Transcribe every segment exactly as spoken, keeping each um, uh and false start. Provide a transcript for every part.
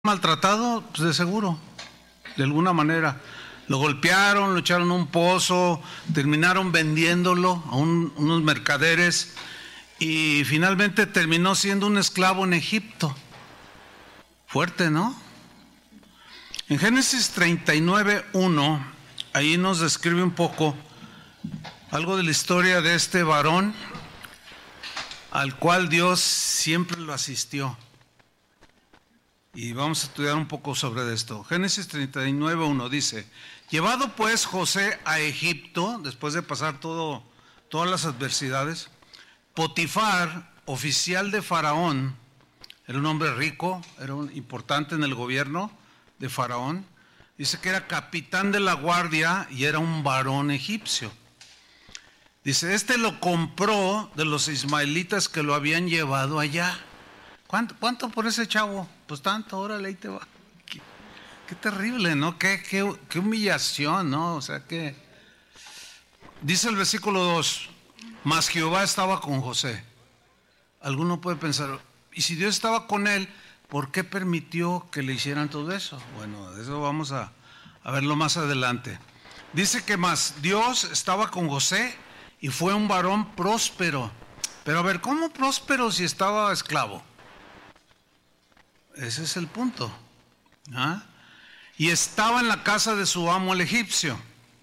maltratado, pues de seguro, de alguna manera. Lo golpearon, lo echaron a un pozo, terminaron vendiéndolo a un, unos mercaderes y finalmente terminó siendo un esclavo en Egipto. Fuerte, ¿no? En Génesis treinta y nueve, uno, ahí nos describe un poco algo de la historia de este varón al cual Dios siempre lo asistió. Y vamos a estudiar un poco sobre esto. Génesis treinta y nueve, uno dice: llevado pues José a Egipto, después de pasar todo, todas las adversidades, Potifar, oficial de Faraón, era un hombre rico, era un importante en el gobierno de Faraón, dice que era capitán de la guardia y era un varón egipcio. Dice, este lo compró de los ismaelitas que lo habían llevado allá. ¿Cuánto, cuánto por ese chavo? Pues tanto, órale, ahí te va. Qué, qué terrible, ¿no? Qué, qué, qué humillación, ¿no? O sea que... Dice el versículo dos, mas Jehová estaba con José. Alguno puede pensar, ¿y si Dios estaba con él, por qué permitió que le hicieran todo eso? Bueno, de eso vamos a, a verlo más adelante. Dice que más Dios estaba con José y fue un varón próspero. Pero a ver, ¿cómo próspero si estaba esclavo? Ese es el punto. ¿Ah? Y estaba en la casa de su amo el egipcio.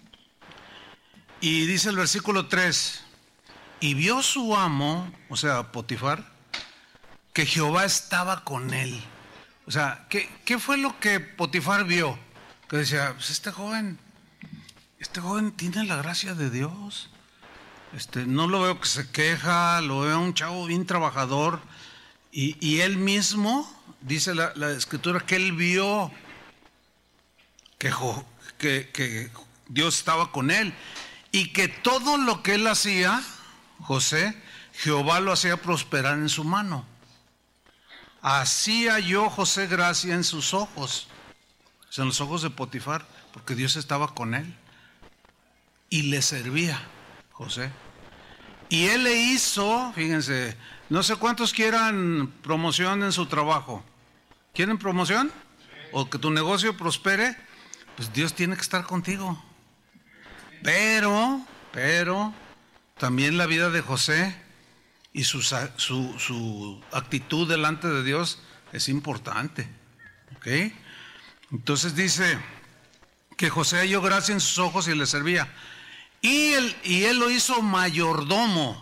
Y dice el versículo tres, y vio su amo, o sea, Potifar, que Jehová estaba con él. O sea, ¿qué, qué fue lo que Potifar vio? Que decía, pues este joven, este joven tiene la gracia de Dios. Este, no lo veo que se queja, lo veo un chavo bien trabajador. Y, y él mismo, dice la, la escritura, que él vio que, que, que Dios estaba con él. Y que todo lo que él hacía, José, Jehová lo hacía prosperar en su mano. Así halló José gracia en sus ojos, o sea, en los ojos de Potifar, porque Dios estaba con él y le servía José. Y él le hizo, fíjense, no sé cuántos quieran promoción en su trabajo. ¿Quieren promoción? O que tu negocio prospere, pues Dios tiene que estar contigo. Pero, pero, también la vida de José y su, su, su actitud delante de Dios es importante. ¿Ok? Entonces dice que José halló gracia en sus ojos y le servía. Y él, y él lo hizo mayordomo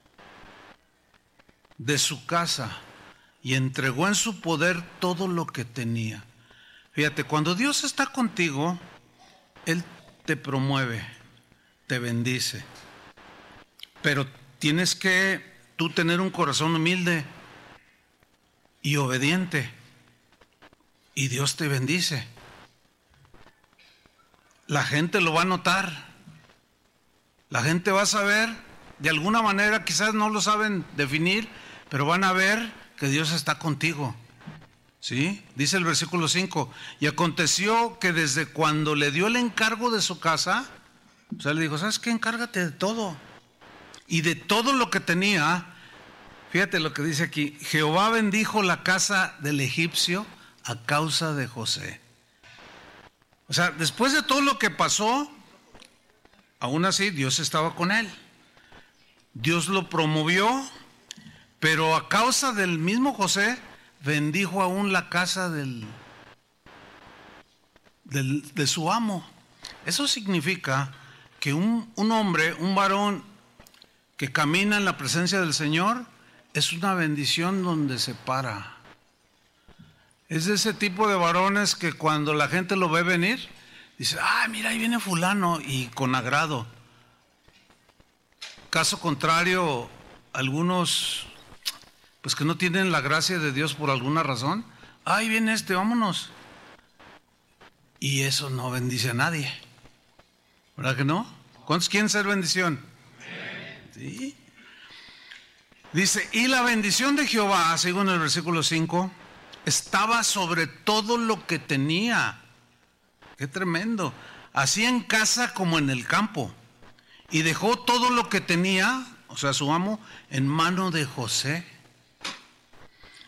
de su casa y entregó en su poder todo lo que tenía. Fíjate, cuando Dios está contigo, Él te promueve, te bendice. Pero tienes que tú tener un corazón humilde y obediente. Y Dios te bendice. La gente lo va a notar. La gente va a saber, de alguna manera, quizás no lo saben definir, pero van a ver que Dios está contigo. ¿Sí? Dice el versículo cinco, y aconteció que desde cuando le dio el encargo de su casa, o sea, le dijo, ¿sabes qué? Encárgate de todo. Y de todo lo que tenía, fíjate lo que dice aquí, Jehová bendijo la casa del egipcio a causa de José. O sea, después de todo lo que pasó, aún así Dios estaba con él. Dios lo promovió, pero a causa del mismo José, bendijo aún la casa del, del, de su amo. Eso significa que un, un hombre, un varón que camina en la presencia del Señor, es una bendición donde se para. Es de ese tipo de varones que cuando la gente lo ve venir, dice, ah, mira, ahí viene fulano, y con agrado. Caso contrario, algunos, pues que no tienen la gracia de Dios por alguna razón, ahí viene este, vámonos. Y eso no bendice a nadie. ¿Verdad que no? ¿Cuántos quieren ser bendición? Sí. Dice, y la bendición de Jehová, según el versículo cinco, estaba sobre todo lo que tenía. Qué tremendo. Así en casa como en el campo. Y dejó todo lo que tenía, o sea, su amo, en mano de José.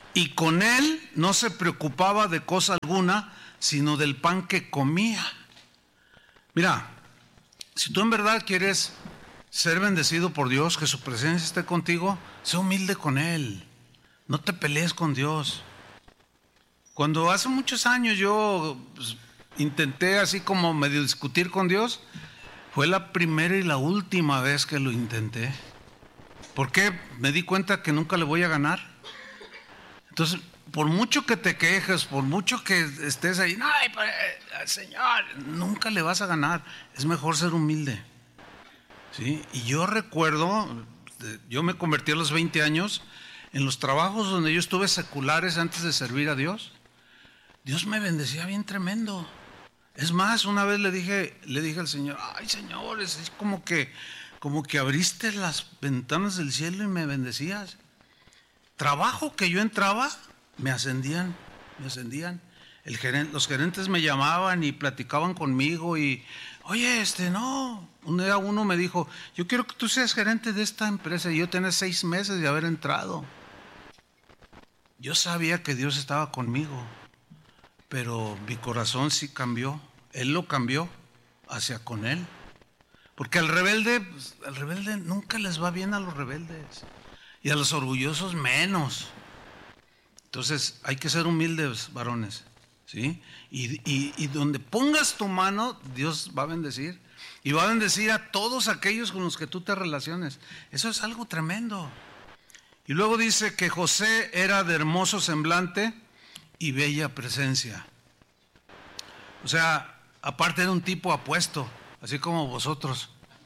y con él no se preocupaba de cosa alguna, sino del pan que comía. Mira, si tú en verdad quieres ser bendecido por Dios, que su presencia esté contigo, sé humilde con Él. No te pelees con Dios. Cuando hace muchos años yo pues, intenté así como medio discutir con Dios, fue la primera y la última vez que lo intenté. ¿Por qué? Me di cuenta que nunca le voy a ganar. Entonces, por mucho que te quejes, por mucho que estés ahí, no, Señor, nunca le vas a ganar. Es mejor ser humilde. ¿Sí? Y yo recuerdo, yo me convertí a los veinte años, en los trabajos donde yo estuve seculares antes de servir a Dios, Dios me bendecía bien tremendo. Es más, una vez le dije, le dije al Señor, ay Señor, es como que, como que abriste las ventanas del cielo y me bendecías. Trabajo que yo entraba, me ascendían, me ascendían. El gerente, los gerentes me llamaban y platicaban conmigo y, oye, este, no. Un día uno me dijo, yo quiero que tú seas gerente de esta empresa. Y yo tenía seis meses de haber entrado. Yo sabía que Dios estaba conmigo, pero mi corazón sí cambió. Él lo cambió hacia con Él. Porque al rebelde, pues, al rebelde nunca les va bien a los rebeldes. Y a los orgullosos menos. Entonces hay que ser humildes, varones, ¿sí? Y, y, y donde pongas tu mano, Dios va a bendecir. Y va a bendecir a todos aquellos con los que tú te relaciones. Eso es algo tremendo. Y luego dice que José era de hermoso semblante y bella presencia. O sea, aparte era un tipo apuesto, así como vosotros.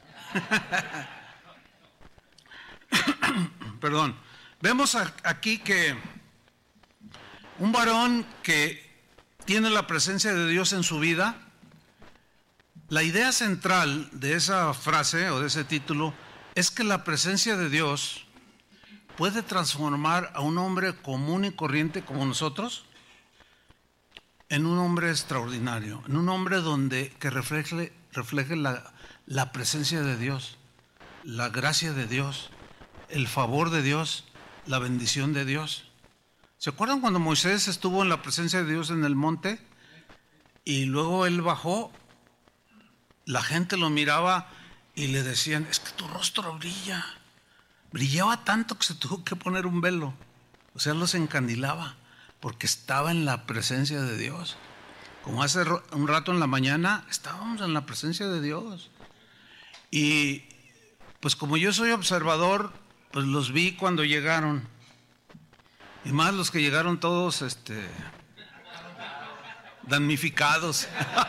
Perdón. Vemos aquí que un varón que tiene la presencia de Dios en su vida, la idea central de esa frase o de ese título es que la presencia de Dios puede transformar a un hombre común y corriente como nosotros en un hombre extraordinario, en un hombre donde que refleje, refleje la, la presencia de Dios, la gracia de Dios, el favor de Dios, la bendición de Dios. ¿Se acuerdan cuando Moisés estuvo en la presencia de Dios en el monte y luego él bajó? La gente lo miraba y le decían, es que tu rostro brilla. Brillaba tanto que se tuvo que poner un velo. O sea, los encandilaba porque estaba en la presencia de Dios. Como hace un rato en la mañana, estábamos en la presencia de Dios. Y pues como yo soy observador, pues los vi cuando llegaron. Y más los que llegaron todos este, damnificados.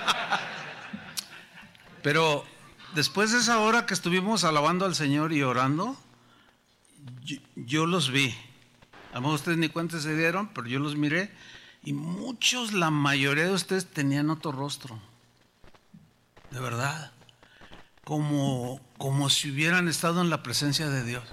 Pero después de esa hora que estuvimos alabando al Señor y orando, yo, yo los vi. A lo mejor ustedes ni cuenta se dieron, pero yo los miré. Y muchos, la mayoría de ustedes tenían otro rostro. De verdad. Como, como si hubieran estado en la presencia de Dios.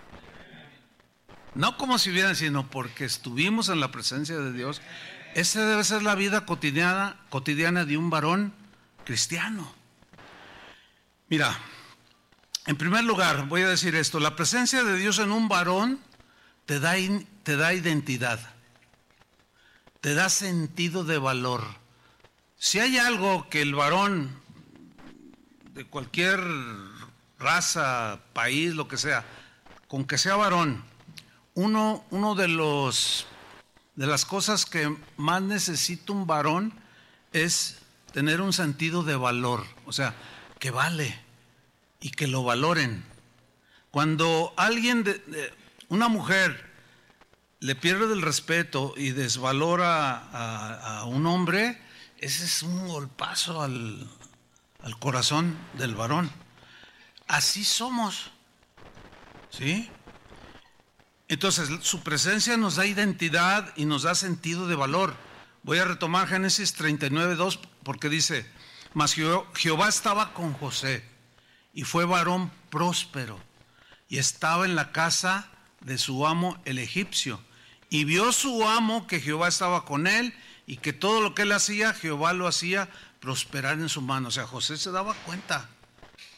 No como si hubieran, sino porque estuvimos en la presencia de Dios. Esa debe ser la vida cotidiana, cotidiana de un varón cristiano. Mira, en primer lugar voy a decir esto, la presencia de Dios en un varón te da, te da identidad, te da sentido de valor. Si hay algo que el varón de cualquier raza, país, lo que sea, con que sea varón, uno, uno de los de las cosas que más necesita un varón es tener un sentido de valor, o sea, que vale y que lo valoren. Cuando alguien, de, de, una mujer le pierde el respeto y desvalora a, a un hombre, ese es un golpazo al, al corazón del varón. Así somos, ¿sí? Entonces, su presencia nos da identidad y nos da sentido de valor. Voy a retomar Génesis treinta y nueve, dos, porque dice, mas Jehová estaba con José, y fue varón próspero, y estaba en la casa de su amo el egipcio. Y vio su amo que Jehová estaba con él, y que todo lo que él hacía, Jehová lo hacía prosperar en su mano. O sea, José se daba cuenta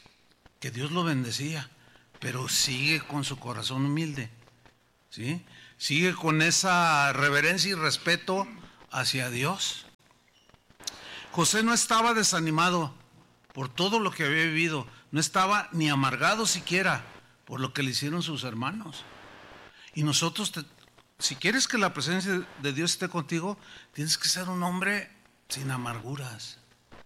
que Dios lo bendecía, pero sigue con su corazón humilde. ¿Sí? sigue con esa reverencia y respeto hacia Dios. José no estaba desanimado por todo lo que había vivido, no estaba ni amargado siquiera por lo que le hicieron sus hermanos. Y nosotros, te, si quieres que la presencia de Dios esté contigo, tienes que ser un hombre sin amarguras.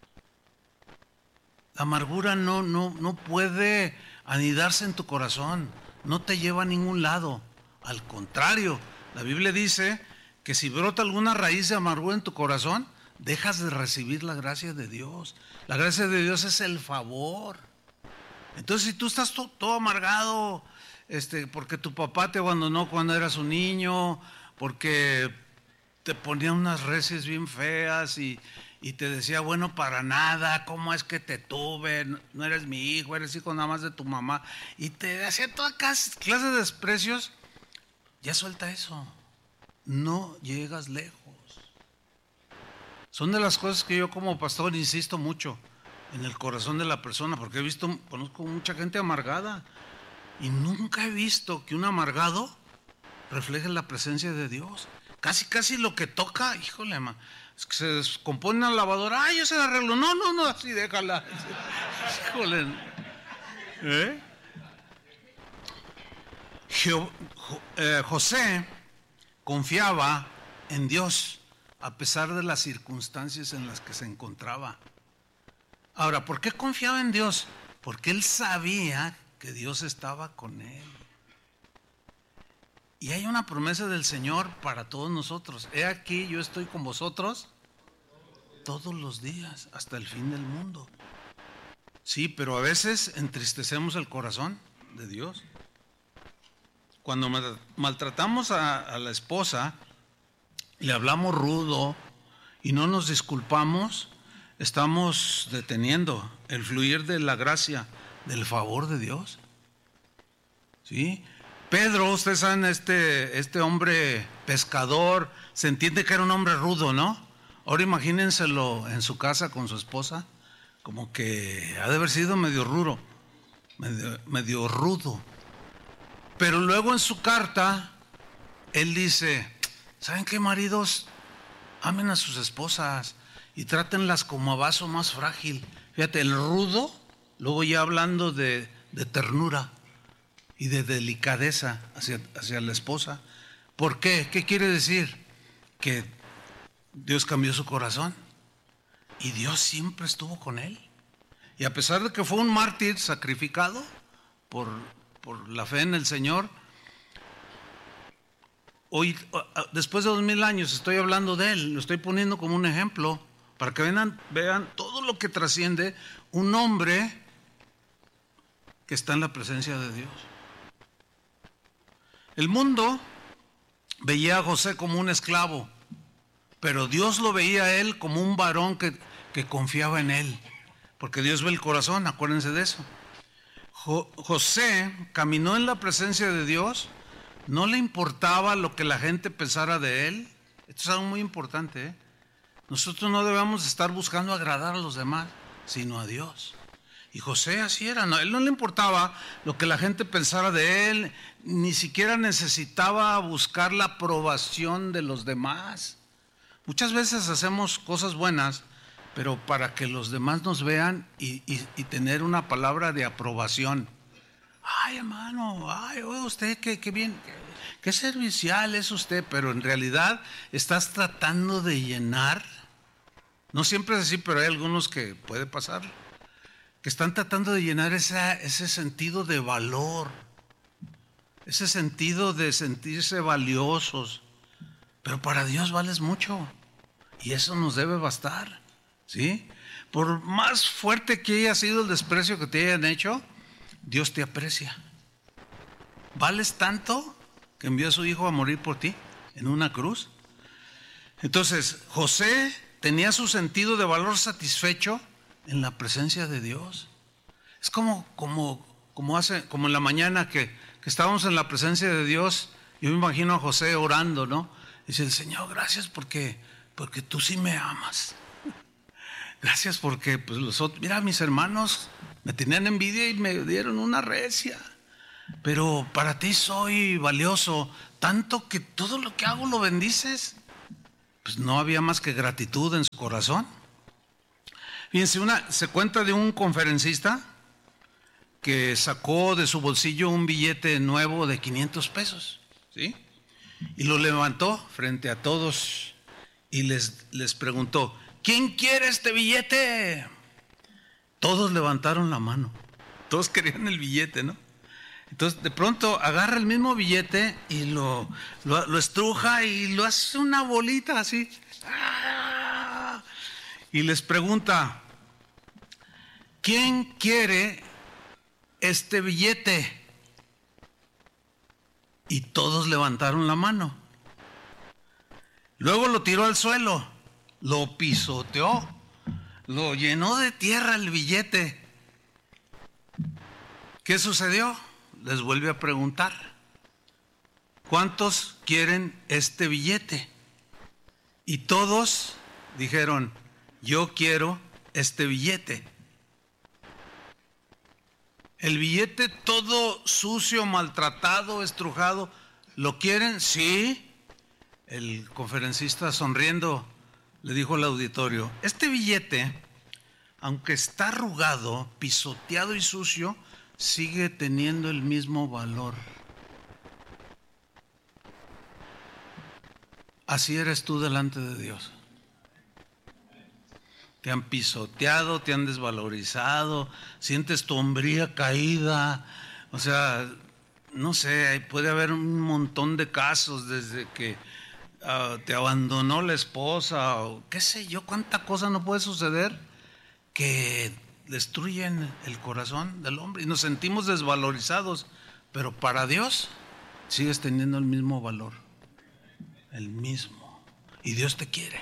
La amargura no, no, no puede anidarse en tu corazón, no te lleva a ningún lado. Al contrario, la Biblia dice que si brota alguna raíz de amargura en tu corazón, dejas de recibir la gracia de Dios. La gracia de Dios es el favor. Entonces, si tú estás todo, todo amargado, este, porque tu papá te abandonó cuando eras un niño, porque te ponía unas reces bien feas y, y te decía, bueno, para nada, ¿cómo es que te tuve? No, no eres mi hijo, eres hijo nada más de tu mamá. Y te hacía toda clase de desprecios. Ya suelta eso. No llegas lejos. Son de las cosas que yo como pastor insisto mucho en el corazón de la persona, porque he visto, conozco mucha gente amargada y nunca he visto que un amargado refleje la presencia de Dios. Casi, casi lo que toca, híjole, man, es que se descompone la lavadora, ay, yo se la arreglo, no, no, no, así déjala. Híjole. ¿Eh? Jo, jo, eh, José confiaba en Dios a pesar de las circunstancias en las que se encontraba. Ahora, ¿por qué confiaba en Dios? Porque él sabía que Dios estaba con él. Y hay una promesa del Señor para todos nosotros. He aquí, yo estoy con vosotros todos los días, hasta el fin del mundo. Sí, pero a veces entristecemos el corazón de Dios. Cuando maltratamos a, a la esposa, le hablamos rudo y no nos disculpamos, estamos deteniendo el fluir de la gracia, del favor de Dios. ¿Sí? Pedro, ustedes saben, este, este hombre pescador, se entiende que era un hombre rudo, ¿no? Ahora imagínenselo en su casa con su esposa, como que ha de haber sido medio rudo, medio, medio rudo. Pero luego en su carta, él dice, ¿saben qué, maridos? Amen a sus esposas y trátenlas como a vaso más frágil. Fíjate, el rudo, luego ya hablando de, de ternura y de delicadeza hacia, hacia la esposa. ¿Por qué? ¿Qué quiere decir? Que Dios cambió su corazón y Dios siempre estuvo con él. Y a pesar de que fue un mártir sacrificado por, por la fe en el Señor, hoy, después de dos mil años, estoy hablando de él, lo estoy poniendo como un ejemplo para que vean, vean todo lo que trasciende un hombre que está en la presencia de Dios. El mundo veía a José como un esclavo, pero Dios lo veía a él como un varón que, que confiaba en él, porque Dios ve el corazón, acuérdense de eso. Jo, José caminó en la presencia de Dios, no le importaba lo que la gente pensara de él. Esto es algo muy importante, ¿eh? Nosotros no debemos estar buscando agradar a los demás, sino a Dios. Y José así era, no, él no le importaba lo que la gente pensara de él, ni siquiera necesitaba buscar la aprobación de los demás. Muchas veces hacemos cosas buenas, pero para que los demás nos vean y, y, y tener una palabra de aprobación. Ay, hermano, ay, oye, usted qué, qué bien, qué, qué servicial es usted, pero en realidad estás tratando de llenar. No siempre es así, pero hay algunos que puede pasar, que están tratando de llenar esa, ese sentido de valor, ese sentido de sentirse valiosos. Pero para Dios vales mucho y eso nos debe bastar, ¿sí? Por más fuerte que haya sido el desprecio que te hayan hecho, Dios te aprecia. Vales tanto que envió a su hijo a morir por ti en una cruz. Entonces, José tenía su sentido de valor satisfecho en la presencia de Dios. Es como, como, como, hace, como en la mañana que, que estábamos en la presencia de Dios. Yo me imagino a José orando, ¿no? Dice el Señor, gracias porque, porque tú sí me amas. Gracias porque pues, los otros, mira, mis hermanos me tenían envidia y me dieron una recia. pero para ti soy valioso, tanto que todo lo que hago lo bendices. Pues no había más que gratitud en su corazón. Fíjense, una, se cuenta de un conferencista que sacó de su bolsillo un billete nuevo de quinientos pesos, ¿sí? Y lo levantó frente a todos y les, les preguntó: ¿quién quiere este billete? Todos levantaron la mano, todos querían el billete, ¿no? Entonces de pronto agarra el mismo billete y lo, lo, lo estruja y lo hace una bolita así. Y les pregunta: ¿quién quiere este billete? Y todos levantaron la mano. Luego lo tiró al suelo, lo pisoteó, lo llenó de tierra el billete. ¿Qué sucedió? Les vuelve a preguntar: ¿cuántos quieren este billete? Y todos dijeron: yo quiero este billete. El billete todo sucio, maltratado, estrujado, ¿lo quieren? Sí. El conferencista, sonriendo, le dijo al auditorio: este billete, aunque está arrugado, pisoteado y sucio, sigue teniendo el mismo valor. Así eres tú delante de Dios. Te han pisoteado, te han desvalorizado, sientes tu hombría caída. O sea, no sé, puede haber un montón de casos desde que uh, te abandonó la esposa o qué sé yo, cuánta cosa no puede suceder que destruyen el corazón del hombre y nos sentimos desvalorizados, pero para Dios sigues teniendo el mismo valor, el mismo. Y Dios te quiere.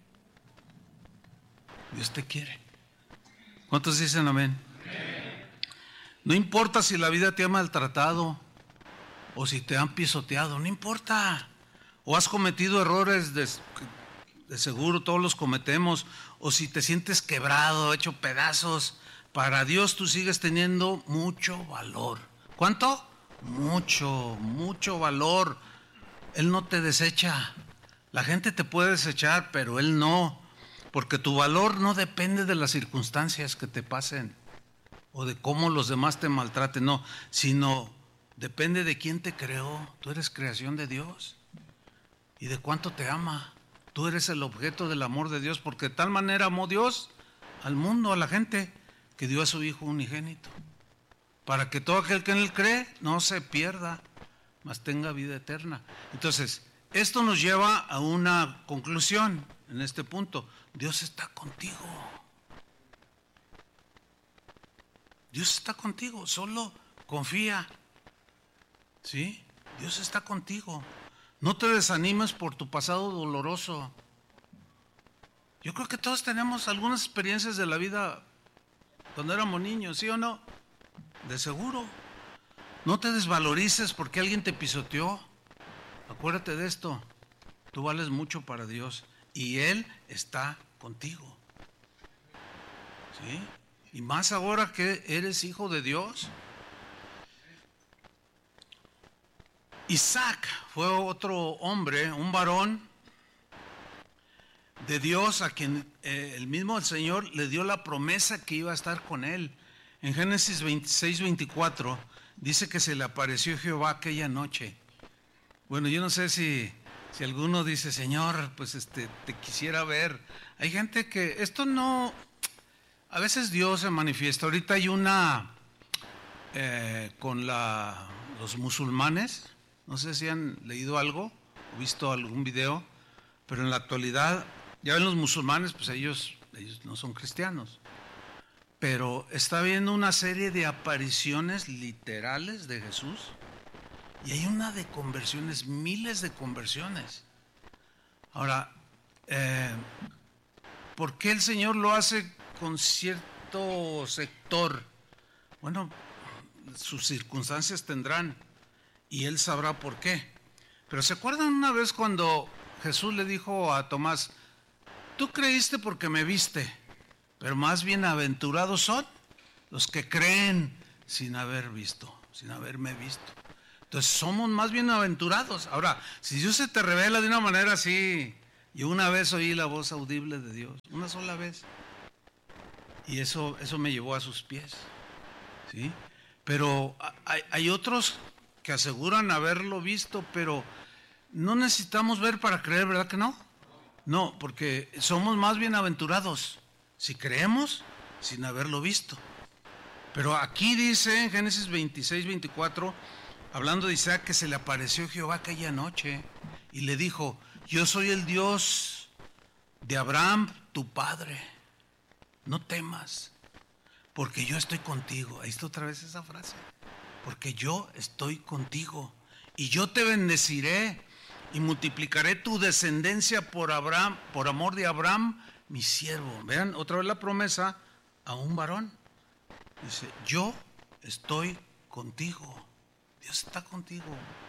Dios te quiere. ¿Cuántos dicen amén? No importa si la vida te ha maltratado o si te han pisoteado, no importa. O has cometido errores, de, de seguro todos los cometemos, o si te sientes quebrado, hecho pedazos, para Dios tú sigues teniendo mucho valor. ¿Cuánto? Mucho, mucho valor. Él no te desecha. La gente te puede desechar, pero Él no. Porque tu valor no depende de las circunstancias que te pasen o de cómo los demás te maltraten, no, sino depende de quién te creó. Tú eres creación de Dios y de cuánto te ama. Tú eres el objeto del amor de Dios, porque de tal manera amó Dios al mundo, a la gente, que dio a su Hijo unigénito, para que todo aquel que en Él cree no se pierda, mas tenga vida eterna. Entonces, esto nos lleva a una conclusión en este punto. Dios está contigo. Dios está contigo, solo confía. ¿Sí? Dios está contigo. No te desanimes por tu pasado doloroso. Yo creo que todos tenemos algunas experiencias de la vida cuando éramos niños, ¿sí o no? De seguro. No te desvalorices porque alguien te pisoteó. Acuérdate de esto. Tú vales mucho para Dios y Él está contigo. ¿Sí? Y más ahora que eres hijo de Dios. Isaac fue otro hombre, un varón de Dios a quien eh, el mismo el Señor le dio la promesa que iba a estar con él. En Génesis veintiséis, veinticuatro dice que se le apareció Jehová aquella noche. Bueno, yo no sé si... Si alguno dice: Señor, pues este, te quisiera ver. Hay gente que esto no, a veces Dios se manifiesta. Ahorita hay una eh, con la, los musulmanes, no sé si han leído algo o visto algún video, pero en la actualidad, ya ven, los musulmanes, pues ellos, ellos no son cristianos, pero está habiendo una serie de apariciones literales de Jesús. Y hay una de conversiones, miles de conversiones. Ahora, eh, ¿por qué el Señor lo hace con cierto sector? Bueno, sus circunstancias tendrán y Él sabrá por qué. Pero ¿se acuerdan una vez cuando Jesús le dijo a Tomás: tú creíste porque me viste, pero más bienaventurados son los que creen sin haber visto? sin haberme visto. Entonces somos más bienaventurados. Ahora, si Dios se te revela de una manera así, yo una vez oí la voz audible de Dios, una sola vez, y eso, eso me llevó a sus pies, ¿sí? Pero hay, hay otros que aseguran haberlo visto, pero no necesitamos ver para creer, ¿verdad que no? No, porque somos más bienaventurados si creemos sin haberlo visto. Pero aquí dice en Génesis veintiséis, veinticuatro, hablando de Isaac, que se le apareció Jehová aquella noche y le dijo: yo soy el Dios de Abraham, tu padre, no temas, porque yo estoy contigo. Ahí está otra vez esa frase, porque yo estoy contigo, y yo te bendeciré y multiplicaré tu descendencia por Abraham, por amor de Abraham, mi siervo. Vean otra vez la promesa a un varón. Dice: yo estoy contigo. Dios está contigo.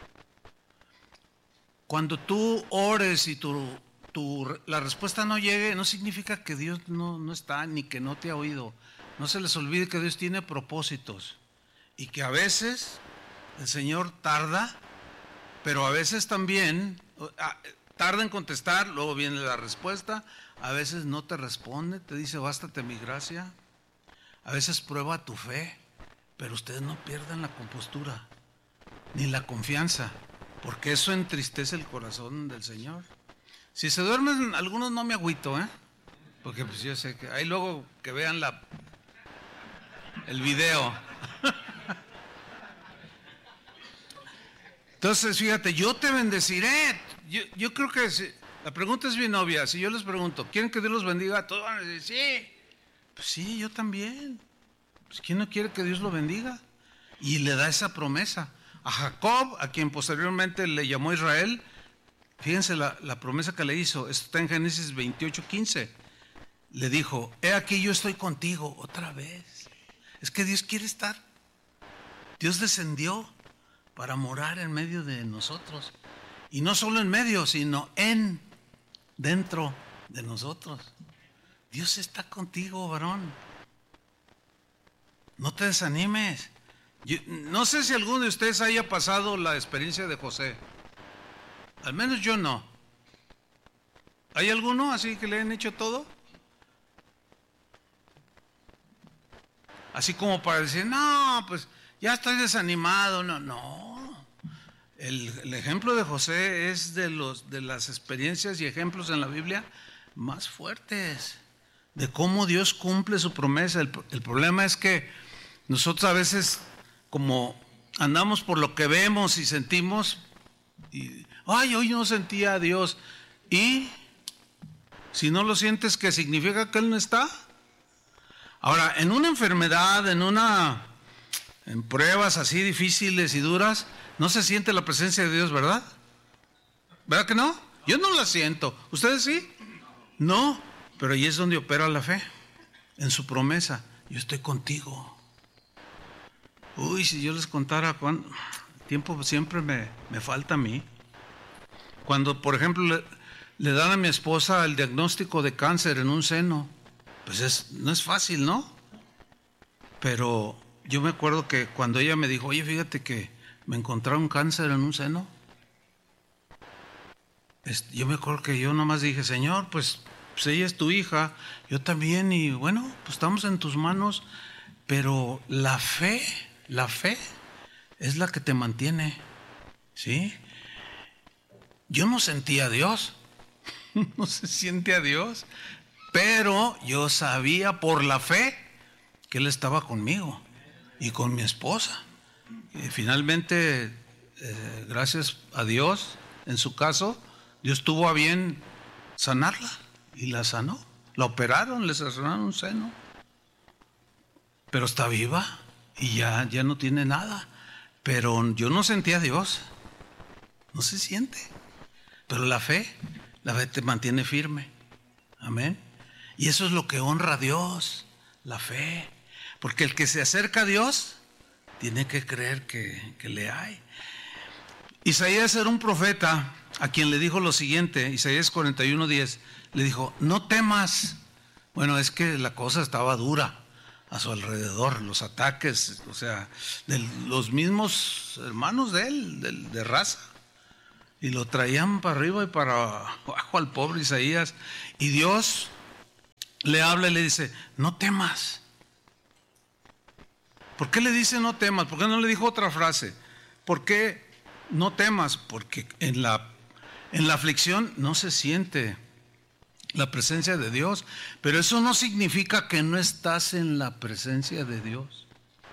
Cuando tú ores y tu, tu, la respuesta no llegue, no significa que Dios no, no está, ni que no te ha oído. No se les olvide que Dios tiene propósitos y que a veces el Señor tarda, pero a veces también tarda en contestar, luego viene la respuesta. A veces no te responde, te dice: bástate mi gracia. A veces prueba tu fe, pero ustedes no pierdan la compostura ni la confianza, porque eso entristece el corazón del Señor. Si se duermen algunos, no me agüito, ¿eh? Porque pues yo sé que ahí luego que vean la el video. Entonces, fíjate, yo te bendeciré. Yo, yo creo que si, la pregunta es bien obvia. Si yo les pregunto: ¿quieren que Dios los bendiga? Todos van a decir: sí. Pues sí, yo también. Pues ¿quién no quiere que Dios lo bendiga? Y le da esa promesa a Jacob, a quien posteriormente le llamó Israel. Fíjense la, la promesa que le hizo. Esto está en Génesis veintiocho, quince. Le dijo: he aquí, yo estoy contigo. Otra vez. Es que Dios quiere estar. Dios descendió para morar en medio de nosotros. Y no solo en medio, sino en, dentro de nosotros. Dios está contigo, varón. No te desanimes. Yo, no sé si alguno de ustedes haya pasado la experiencia de José. Al menos yo no. ¿Hay alguno así que le han hecho todo? Así como para decir: no, pues ya estoy desanimado. No, no. El, el ejemplo de José es de, los, de las experiencias y ejemplos en la Biblia más fuertes, de cómo Dios cumple su promesa. El, el problema es que nosotros a veces, como andamos por lo que vemos y sentimos, y ay, hoy no sentía a Dios, y si no lo sientes, ¿qué significa que Él no está? Ahora, en una enfermedad, en una en pruebas así difíciles y duras, no se siente la presencia de Dios, ¿verdad? ¿Verdad que no? Yo no la siento. ¿Ustedes sí? No, pero ahí es donde opera la fe, en su promesa: yo estoy contigo. Uy, si yo les contara cuánto tiempo siempre me, me falta a mí. Cuando, por ejemplo, le, le dan a mi esposa el diagnóstico de cáncer en un seno, pues es, no es fácil, ¿no? Pero yo me acuerdo que cuando ella me dijo: oye, fíjate que me encontraron cáncer en un seno, este, yo me acuerdo que yo nomás dije: Señor, pues, pues ella es tu hija, yo también, y bueno, pues estamos en tus manos. Pero la fe, la fe es la que te mantiene, ¿sí? Yo no sentía a Dios, no se siente a Dios, pero yo sabía por la fe que Él estaba conmigo y con mi esposa. Y finalmente, eh, gracias a Dios, en su caso, Dios tuvo a bien sanarla y la sanó. La operaron, le cerraron un seno, pero está viva y ya, ya no tiene nada. Pero yo no sentía a Dios, no se siente. Pero la fe, la fe te mantiene firme. Amén. Y eso es lo que honra a Dios, la fe. Porque el que se acerca a Dios tiene que creer que, que le hay. Isaías era un profeta a quien le dijo lo siguiente, Isaías cuarenta y uno, diez, le dijo: no temas. Bueno, es que la cosa estaba dura. a su alrededor, los ataques, o sea, de los mismos hermanos de él, de, de raza. Y lo traían para arriba y para abajo al pobre Isaías. Y Dios le habla y le dice, no temas. ¿Por qué le dice no temas? ¿Por qué no le dijo otra frase? ¿Por qué no temas? Porque en la, en la aflicción no se siente la presencia de Dios, pero eso no significa que no estás en la presencia de Dios.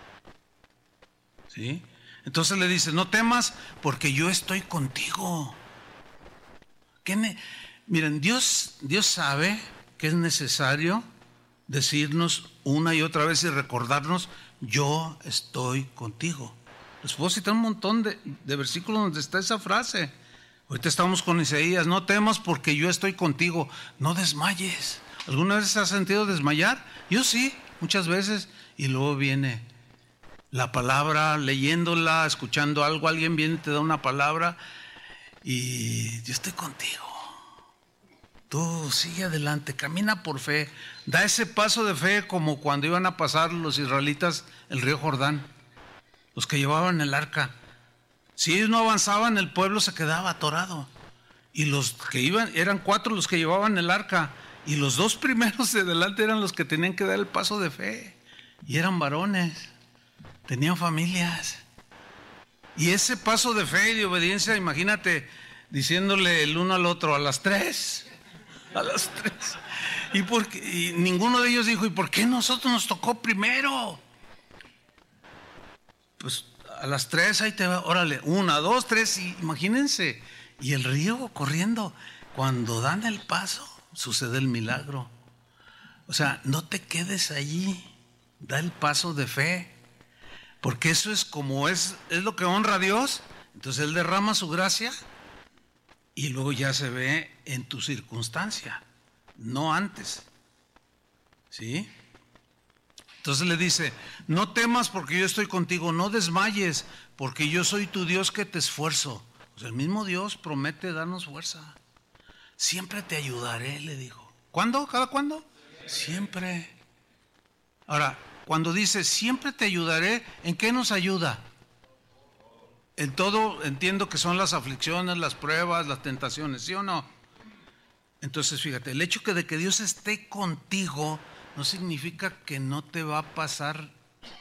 ¿Sí? Entonces le dice, no temas porque yo estoy contigo. ¿Qué ne- Miren, Dios, Dios sabe que es necesario decirnos una y otra vez y recordarnos, yo estoy contigo. Les puedo citar un montón de, de versículos donde está esa frase. Ahorita estamos con Isaías, no temas porque yo estoy contigo, no desmayes. ¿Alguna vez has sentido desmayar? Yo sí, muchas veces. Y luego viene la palabra, leyéndola, escuchando algo, alguien viene y te da una palabra y yo estoy contigo. Tú sigue adelante, camina por fe, da ese paso de fe como cuando iban a pasar los israelitas el río Jordán, los que llevaban el arca. Si ellos no avanzaban, el pueblo se quedaba atorado. Y los que iban, eran cuatro los que llevaban el arca, y los dos primeros de delante eran los que tenían que dar el paso de fe, y eran varones, tenían familias. Y ese paso de fe y de obediencia, imagínate diciéndole el uno al otro, a las tres, a las tres. Y, porque, y ninguno de ellos dijo, ¿y por qué nosotros nos tocó primero? Pues a las tres ahí te va, órale, una, dos, tres, y imagínense, y el río corriendo. Cuando dan el paso, sucede el milagro. O sea, no te quedes allí, da el paso de fe, porque eso es como es, es lo que honra a Dios. Entonces Él derrama su gracia y luego ya se ve en tu circunstancia, no antes. ¿Sí? Entonces le dice, no temas porque yo estoy contigo, no desmayes porque yo soy tu Dios que te esfuerzo. O sea, el mismo Dios promete darnos fuerza. Siempre te ayudaré, le dijo. ¿Cuándo? ¿Cada cuándo? Siempre. Ahora, cuando dice siempre te ayudaré, ¿en qué nos ayuda? En todo entiendo que son las aflicciones, las pruebas, las tentaciones, ¿sí o no? Entonces fíjate, el hecho que de que Dios esté contigo no significa que no te va a pasar,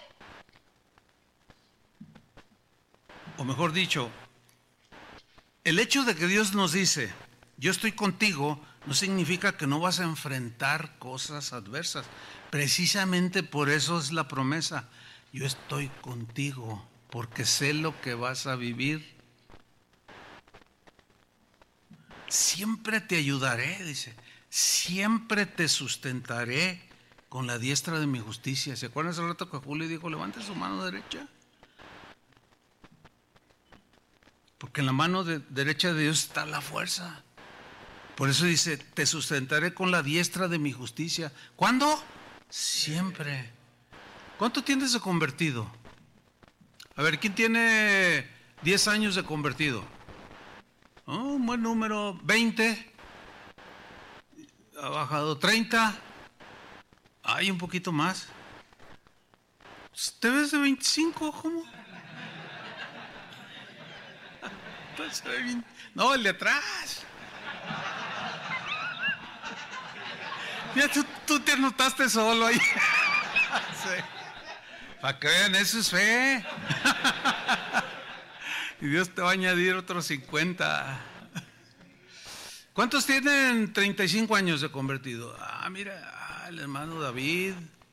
o mejor dicho, el hecho de que Dios nos dice, yo estoy contigo, no significa que no vas a enfrentar cosas adversas. Precisamente por eso es la promesa, yo estoy contigo, porque sé lo que vas a vivir. Siempre te ayudaré, dice, siempre te sustentaré con la diestra de mi justicia. ¿Se acuerdan ese rato que Julio dijo, levante su mano derecha? Porque en la mano de, derecha de Dios está la fuerza. Por eso dice, te sustentaré con la diestra de mi justicia. ¿Cuándo? Siempre. ¿Cuánto tienes de convertido? A ver, ¿quién tiene diez años de convertido? Oh, un buen número. veinte. Ha bajado treinta. Hay un poquito más. ¿Te ves de veinticinco? ¿Cómo? No, el de atrás. Ya tú, tú te anotaste solo ahí. Sí. Para que vean, eso es fe. Y Dios te va a añadir otros cincuenta. ¿Cuántos tienen treinta y cinco años de convertido? Ah, mira, ah, el hermano David.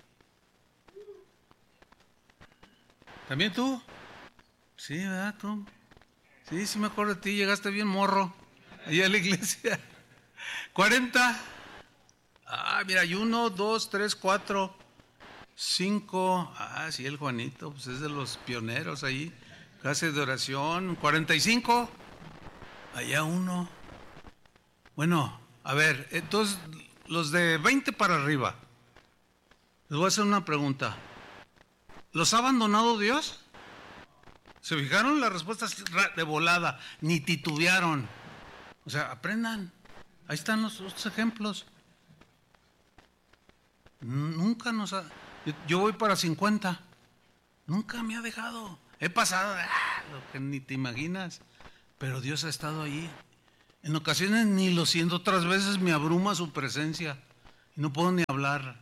¿También tú? Sí, ¿verdad tú? Sí, sí me acuerdo de ti, llegaste bien morro, allá a la iglesia. ¿cuarenta? Ah, mira, hay uno, dos, tres, cuatro, cinco. Ah, sí, el Juanito, pues es de los pioneros ahí. Clase de oración. ¿cuarenta y cinco? Allá uno. Bueno, a ver, entonces, los de veinte para arriba. Les voy a hacer una pregunta. ¿Los ha abandonado Dios? ¿Se fijaron? Las respuestas de volada, ni titubearon. O sea, aprendan. Ahí están los otros ejemplos. Nunca nos ha... Yo, yo voy para cincuenta. Nunca me ha dejado. He pasado ah, lo que ni te imaginas, pero Dios ha estado ahí. En ocasiones ni lo siento, otras veces me abruma su presencia y no puedo ni hablar.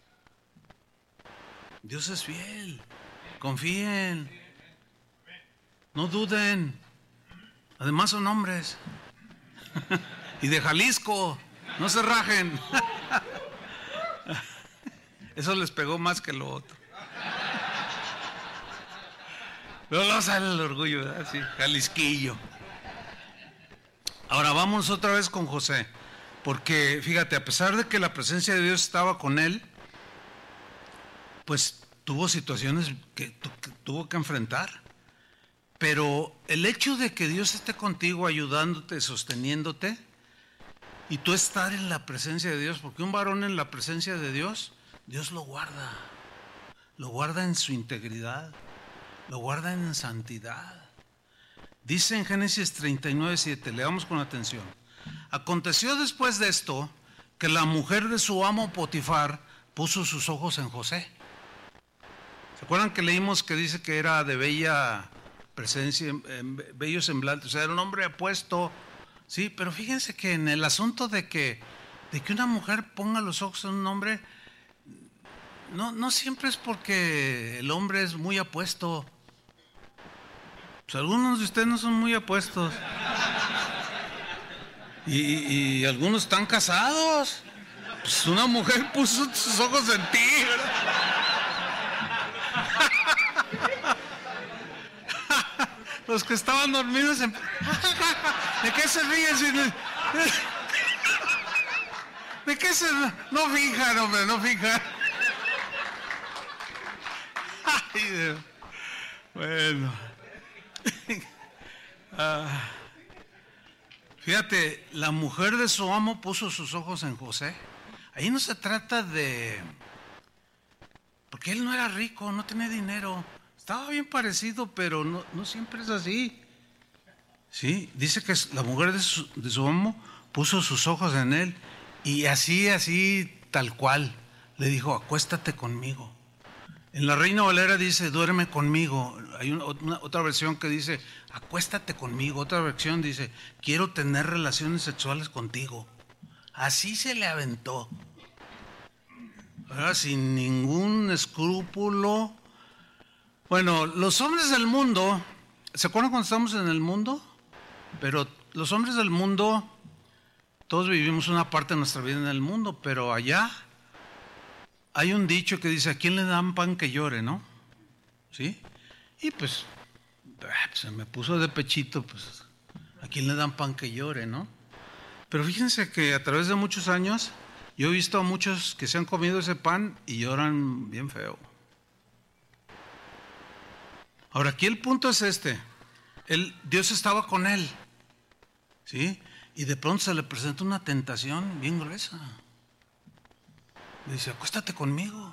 Dios es fiel. Confíen. No duden. Además son hombres. Y de Jalisco. No se rajen. Eso les pegó más que lo otro. Pero no sale el orgullo, ¿verdad? Sí, jalisquillo. Ahora vamos otra vez con José. Porque fíjate, a pesar de que la presencia de Dios estaba con él, pues tuvo situaciones que, que tuvo que enfrentar. Pero el hecho de que Dios esté contigo, ayudándote, sosteniéndote, y tú estar en la presencia de Dios, porque un varón en la presencia de Dios, Dios lo guarda, lo guarda en su integridad, lo guarda en santidad. Dice en Génesis treinta y nueve, siete, leamos con atención. Aconteció después de esto que la mujer de su amo Potifar puso sus ojos en José. ¿Se acuerdan que leímos que dice que era de bella presencia, bello semblante? O sea, era un hombre apuesto. Sí, pero fíjense que en el asunto de que, de que una mujer ponga los ojos en un hombre, no, no siempre es porque el hombre es muy apuesto. Pues algunos de ustedes no son muy apuestos. Y, y algunos están casados. Pues una mujer puso sus ojos en ti, ¿verdad? Los que estaban dormidos en... ¿De qué se ríen? ¿De qué se...? No fijan, hombre, no fijan. Ay, Dios. Bueno. Ah. Fíjate, la mujer de su amo puso sus ojos en José. Ahí no se trata de... Porque él no era rico, no tenía dinero. Estaba bien parecido, pero no, no siempre es así. Sí, dice que la mujer de su, de su amo puso sus ojos en él y así, así, tal cual, le dijo, acuéstate conmigo. En la Reina Valera dice, duerme conmigo. Hay una, una, otra versión que dice, acuéstate conmigo. Otra versión dice, quiero tener relaciones sexuales contigo. Así se le aventó. ¿Verdad? Sin ningún escrúpulo. Bueno, los hombres del mundo, ¿se acuerdan cuando estamos en el mundo? Pero los hombres del mundo, todos vivimos una parte de nuestra vida en el mundo, pero allá hay un dicho que dice, ¿a quién le dan pan que llore, no? ¿Sí? Y pues, se me puso de pechito, pues, ¿a quién le dan pan que llore, no? Pero fíjense que a través de muchos años, yo he visto a muchos que se han comido ese pan y lloran bien feo. Ahora, aquí el punto es este. Él, Dios estaba con él, ¿sí? Y de pronto se le presenta una tentación bien gruesa. Le dice, acuéstate conmigo.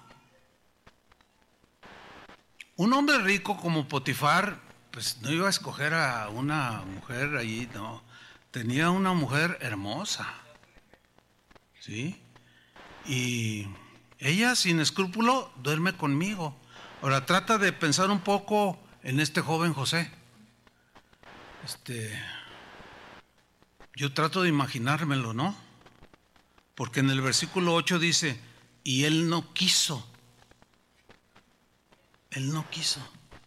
Un hombre rico como Potifar, pues no iba a escoger a una mujer allí, no. Tenía una mujer hermosa, ¿sí? Y ella, sin escrúpulo, duerme conmigo. Ahora, trata de pensar un poco en este joven José. Este, yo trato de imaginármelo, ¿no? Porque en el versículo ocho dice, y él no quiso. Él no quiso.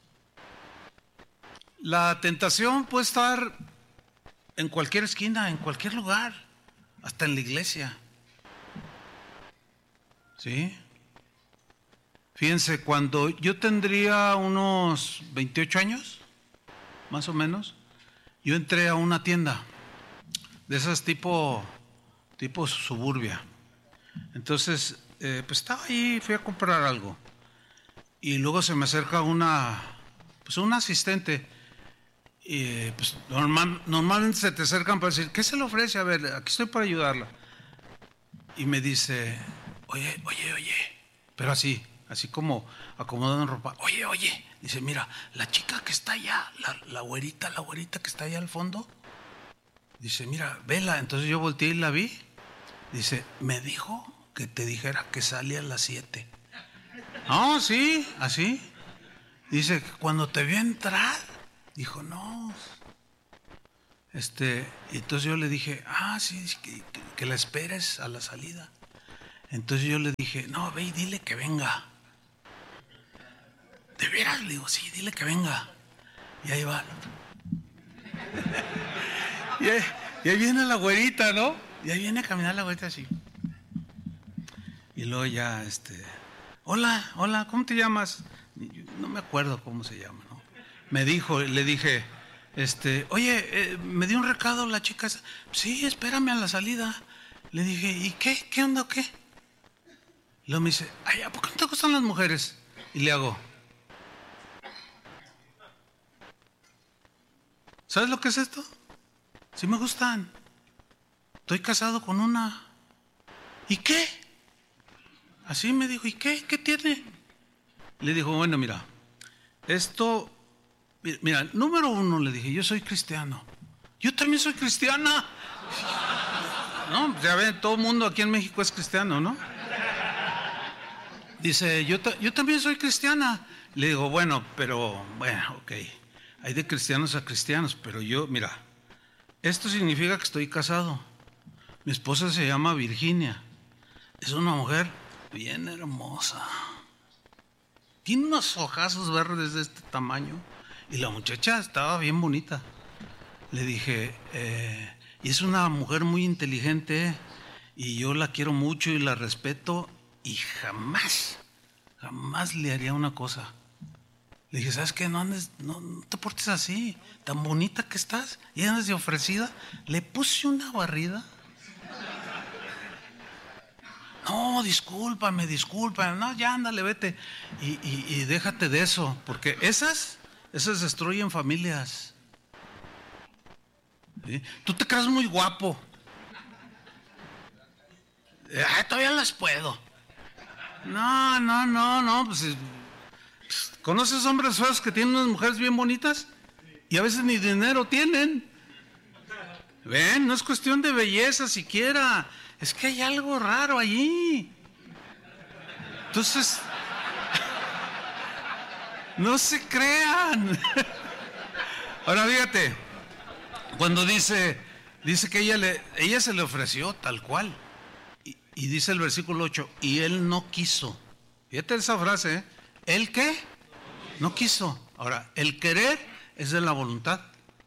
La tentación puede estar en cualquier esquina, en cualquier lugar, hasta en la iglesia. ¿Sí? Fíjense, cuando yo tendría unos veintiocho años, más o menos, yo entré a una tienda de esas tipo, tipo suburbia. Entonces, eh, pues estaba ahí, fui a comprar algo. Y luego se me acerca una, pues un asistente. Y pues normal, normalmente se te acercan para decir, ¿qué se le ofrece? A ver, aquí estoy para ayudarla. Y me dice, oye, oye, oye, pero así, así como acomodando ropa. Oye, oye, dice, mira, la chica que está allá, la, la güerita, la güerita que está allá al fondo. Dice, mira, vela. Entonces yo volteé y la vi. Dice, me dijo que te dijera que sale a las siete. No, sí, así. Dice, cuando te vio entrar, dijo, no. Este, y entonces yo le dije, ah, sí, que, que la esperes a la salida. Entonces yo le dije, no, ve y dile que venga. ¿De veras? Le digo, sí, dile que venga. Y ahí va. y, ahí, y ahí viene la güerita, ¿no? Y ahí viene a caminar la güerita así. Y luego ya, este, hola, hola, ¿cómo te llamas? No me acuerdo cómo se llama, ¿no? Me dijo, le dije, este, oye, eh, me dio un recado la chica. Sí, espérame a la salida. Le dije, ¿y qué? ¿Qué onda o qué? Y luego me dice, ay, ¿a poco no te gustan las mujeres? Y le hago, ¿sabes lo que es esto? Sí me gustan. Estoy casado con una. ¿Y qué? Así me dijo, ¿y qué? ¿Qué tiene? Le dijo, bueno, mira, esto, mira, número uno, le dije, yo soy cristiano. Yo también soy cristiana. No, ya ven, todo el mundo aquí en México es cristiano, ¿no? Dice, yo, yo también soy cristiana. Le digo, bueno, pero, bueno, ok, hay de cristianos a cristianos, pero yo, mira, esto significa que estoy casado. Mi esposa se llama Virginia. Es una mujer bien hermosa. Tiene unos ojazos verdes de este tamaño. Y la muchacha estaba bien bonita. Le dije, eh, y es una mujer muy inteligente, y yo la quiero mucho y la respeto, y jamás, jamás le haría una cosa. Le dije, ¿sabes qué? No andes, no, no te portes así, tan bonita que estás, y andas de ofrecida. Le puse una barrida. No, discúlpame, discúlpame, no, ya ándale, vete. Y, y, y déjate de eso, porque esas, esas destruyen familias. ¿Sí? Tú te crees muy guapo. Ah, todavía las puedo. No, no, no, no, pues, ¿conoces hombres feos que tienen unas mujeres bien bonitas? Y a veces ni dinero tienen. Ven, no es cuestión de belleza siquiera. Es que hay algo raro allí. Entonces, no se crean. Ahora fíjate, cuando dice, dice que ella, le, ella se le ofreció tal cual. Y, y dice el versículo ocho, y él no quiso. Fíjate esa frase, ¿eh? ¿El qué? No quiso. Ahora, el querer es de la voluntad.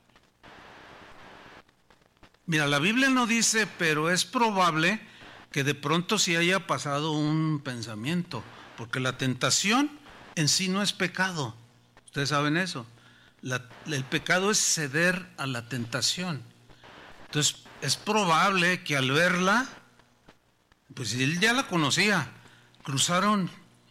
Mira, la Biblia no dice, pero es probable que de pronto sí haya pasado un pensamiento, porque la tentación en sí no es pecado. Ustedes saben eso. La, el pecado es ceder a la tentación. Entonces, es probable que al verla, pues él ya la conocía, cruzaron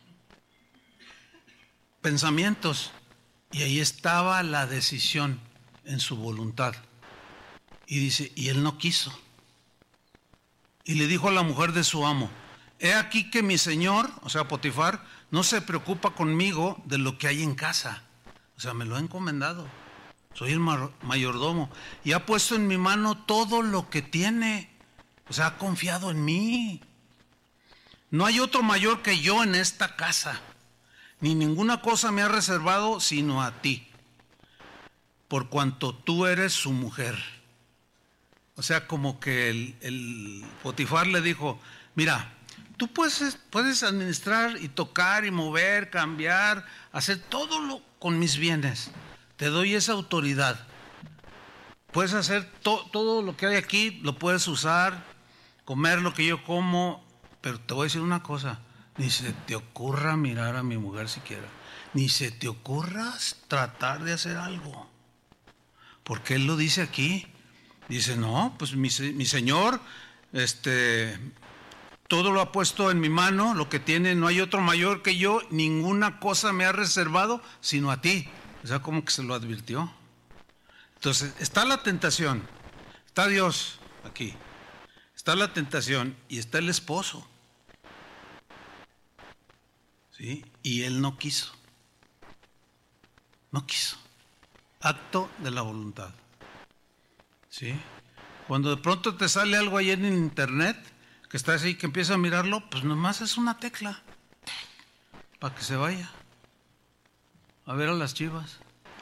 pensamientos y ahí estaba la decisión en su voluntad. Y dice, y él no quiso. Y le dijo a la mujer de su amo, he aquí que mi señor, o sea, Potifar, no se preocupa conmigo de lo que hay en casa. O sea, me lo ha encomendado. Soy el mayordomo. Y ha puesto en mi mano todo lo que tiene. O sea, ha confiado en mí. No hay otro mayor que yo en esta casa. Ni ninguna cosa me ha reservado sino a ti. Por cuanto tú eres su mujer. O sea, como que el, el Potifar le dijo, mira, tú puedes, puedes administrar y tocar y mover, cambiar, hacer todo lo con mis bienes. Te doy esa autoridad. Puedes hacer to, todo lo que hay aquí, lo puedes usar, comer lo que yo como, pero te voy a decir una cosa, ni se te ocurra mirar a mi mujer siquiera, ni se te ocurra tratar de hacer algo. Porque él lo dice aquí. Dice, no, pues mi, mi señor, este, todo lo ha puesto en mi mano, lo que tiene, no hay otro mayor que yo, ninguna cosa me ha reservado sino a ti. O sea, como que se lo advirtió. Entonces, está la tentación, está Dios aquí, está la tentación y está el esposo. ¿Sí? Y él no quiso. No quiso. Acto de la voluntad. ¿Sí? Cuando de pronto te sale algo ahí en internet, que estás ahí, que empiezas a mirarlo, pues nomás es una tecla. para que se vaya a ver a las chivas.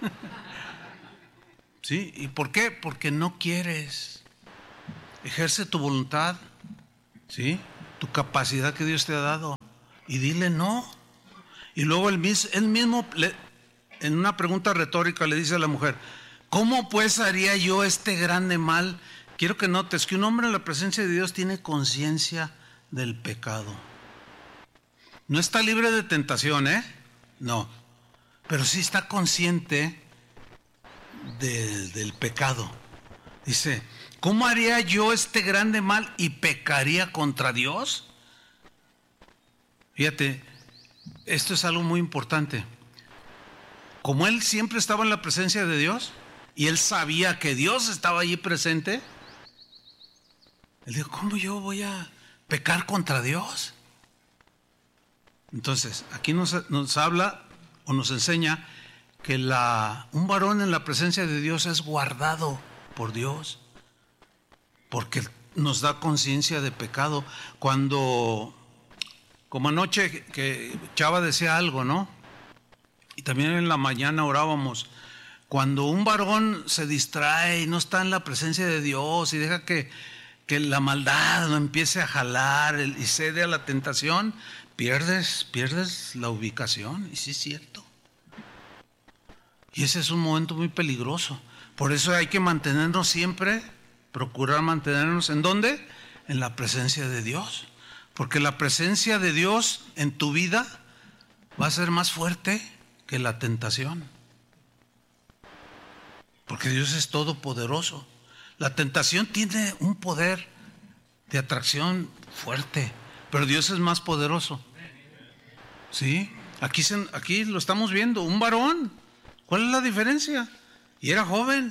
¿Sí? ¿Y por qué? Porque no quieres. Ejerce tu voluntad, ¿sí? Tu capacidad que Dios te ha dado y dile no. Y luego él mismo, él mismo le, en una pregunta retórica le dice a la mujer: ¿cómo pues haría yo este grande mal? Quiero que notes que un hombre en la presencia de Dios tiene conciencia del pecado. No está libre de tentación, ¿eh? No. Pero sí está consciente de, del pecado. Dice: ¿cómo haría yo este grande mal y pecaría contra Dios? Fíjate, esto es algo muy importante. Como él siempre estaba en la presencia de Dios y él sabía que Dios estaba allí presente, él dijo: ¿cómo yo voy a pecar contra Dios? Entonces, aquí nos, nos habla o nos enseña que la, un varón en la presencia de Dios es guardado por Dios, porque nos da conciencia de pecado. Cuando, como anoche que Chava decía algo, ¿no? Y también en la mañana orábamos, cuando un varón se distrae y no está en la presencia de Dios y deja que, que la maldad lo empiece a jalar y cede a la tentación, pierdes, pierdes la ubicación. Y sí es cierto. Y ese es un momento muy peligroso. Por eso hay que mantenernos siempre, procurar mantenernos, ¿en dónde? En la presencia de Dios. Porque la presencia de Dios en tu vida va a ser más fuerte que la tentación. Porque Dios es todopoderoso. La tentación tiene un poder de atracción fuerte, pero Dios es más poderoso. ¿Sí? Aquí, se, aquí lo estamos viendo, un varón. ¿Cuál es la diferencia? Y era joven.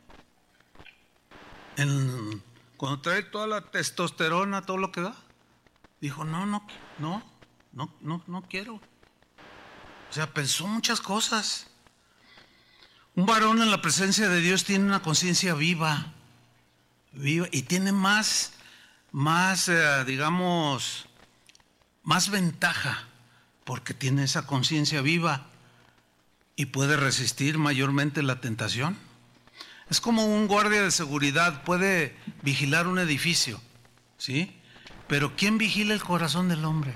En, cuando trae toda la testosterona, todo lo que da, dijo: no, no, no, no, no, no quiero. O sea, pensó muchas cosas. Un varón en la presencia de Dios tiene una conciencia viva, viva, y tiene más, más, eh, digamos, más ventaja, porque tiene esa conciencia viva y puede resistir mayormente la tentación. Es como un guardia de seguridad, puede vigilar un edificio, ¿sí? Pero ¿quién vigila el corazón del hombre?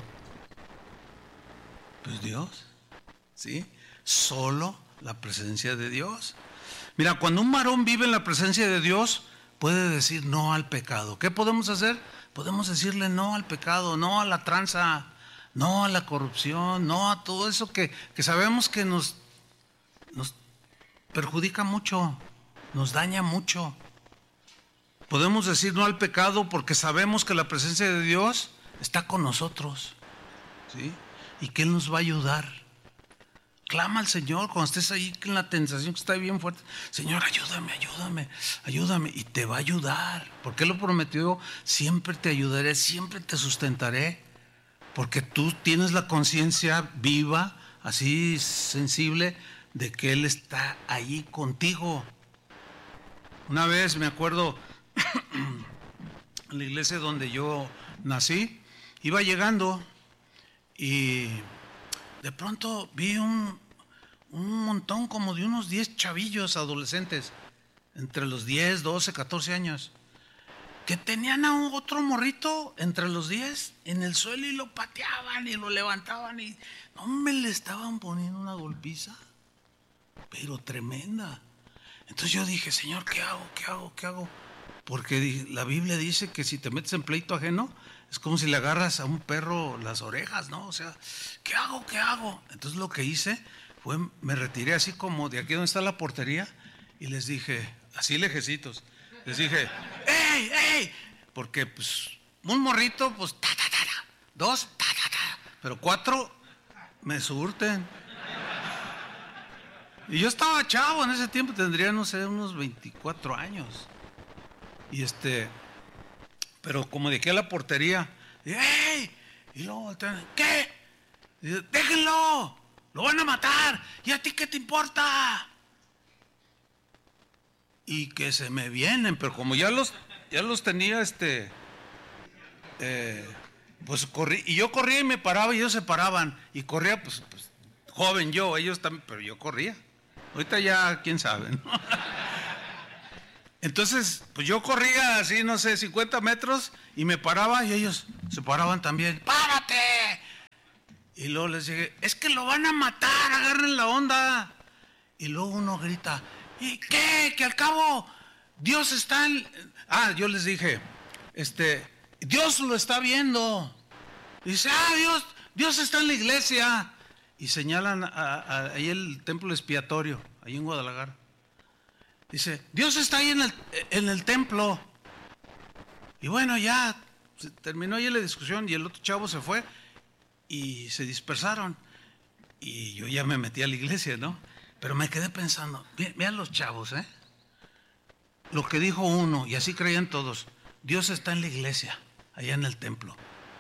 Pues Dios, ¿sí? Solo la presencia de Dios. Mira, cuando un varón vive en la presencia de Dios, puede decir no al pecado. ¿Qué podemos hacer? Podemos decirle no al pecado, no a la tranza, no a la corrupción, no a todo eso que, que sabemos que nos, nos perjudica mucho, nos daña mucho. Podemos decir no al pecado porque sabemos que la presencia de Dios está con nosotros, ¿sí? Y que Él nos va a ayudar. Clama al Señor cuando estés ahí en la tentación que está bien fuerte: Señor, ayúdame, ayúdame, ayúdame. Y te va a ayudar, porque Él lo prometió: siempre te ayudaré, siempre te sustentaré. Porque tú tienes la conciencia viva, así sensible, de que Él está ahí contigo. Una vez me acuerdo, en la iglesia donde yo nací, iba llegando y de pronto vi un, un montón como de unos diez chavillos adolescentes, entre los diez, doce, catorce años, que tenían a un otro morrito entre los diez en el suelo y lo pateaban y lo levantaban y no me le estaban poniendo una golpiza, pero tremenda. Entonces yo dije: Señor, ¿qué hago? ¿Qué hago? ¿Qué hago? Porque la Biblia dice que si te metes en pleito ajeno, es como si le agarras a un perro las orejas, ¿no? O sea, ¿qué hago? ¿Qué hago? Entonces lo que hice fue, me retiré así como de aquí donde está la portería y les dije, así lejecitos, les dije: ¡ey, ey! Porque pues un morrito, pues ta, ta, ta, ta. Dos, ta, ta, ta. Pero cuatro me surten. Y yo estaba chavo en ese tiempo, tendría, no sé, unos veinticuatro años. Y este, pero como de aquí a la portería, ¡ey! Y luego, ¿qué? Y dice, déjenlo, lo van a matar, ¿y a ti qué te importa? Y que se me vienen, pero como ya los, ya los tenía este, eh, Pues corrí, y yo corría y me paraba y ellos se paraban. Y corría, pues, pues joven yo, ellos también, pero yo corría. Ahorita ya, quién sabe, ¿no? Entonces, pues yo corría así, no sé, cincuenta metros y me paraba y ellos se paraban también. ¡Párate! Y luego les dije, es que lo van a matar, agarren la onda. Y luego uno grita, ¿y qué? Que al cabo Dios está en... Ah, yo les dije, este, Dios lo está viendo. Y dice, ah, Dios, Dios está en la iglesia. Y señalan a, a, ahí el templo expiatorio, ahí en Guadalajara. Dice, Dios está ahí en el, en el templo. Y bueno, ya se terminó ahí la discusión y el otro chavo se fue y se dispersaron. Y yo ya me metí a la iglesia, ¿no? Pero me quedé pensando, vean los chavos, ¿eh? Lo que dijo uno, y así creían todos, Dios está en la iglesia, allá en el templo.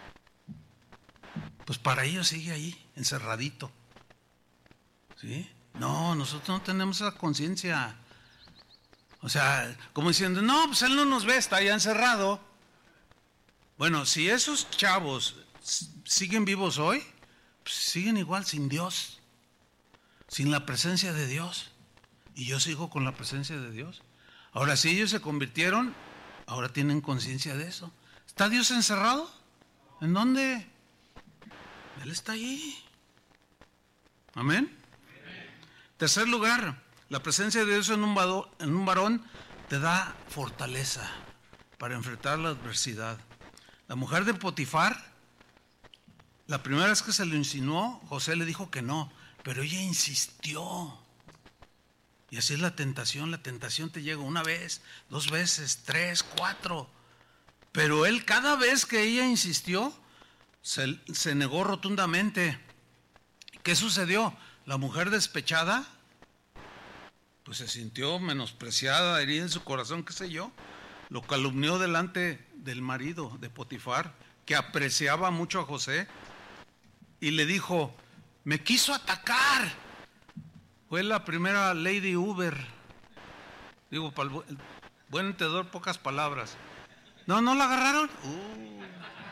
Pues para ellos sigue ahí, encerradito. ¿Sí? No, nosotros no tenemos esa conciencia. O sea, como diciendo, no, pues Él no nos ve, está allá encerrado. Bueno, si esos chavos siguen vivos hoy, pues siguen igual sin Dios, sin la presencia de Dios. Y yo sigo con la presencia de Dios. Ahora, si ellos se convirtieron, ahora tienen conciencia de eso. ¿Está Dios encerrado? ¿En dónde? Él está allí. Amén. Tercer lugar, la presencia de Dios en un, vado, en un varón te da fortaleza para enfrentar la adversidad. La mujer de Potifar, la primera vez que se le insinuó, José le dijo que no, pero ella insistió. Y así es la tentación, la tentación te llega una vez, dos veces, tres, cuatro. Pero él, cada vez que ella insistió, se, se negó rotundamente. ¿Qué sucedió? La mujer despechada, pues se sintió menospreciada, herida en su corazón, qué sé yo. Lo calumnió delante del marido de Potifar, que apreciaba mucho a José, y le dijo, me quiso atacar. Fue la primera Lady Uber. Digo, para el buen entendedor, pocas palabras. No, ¿no la agarraron? Uh.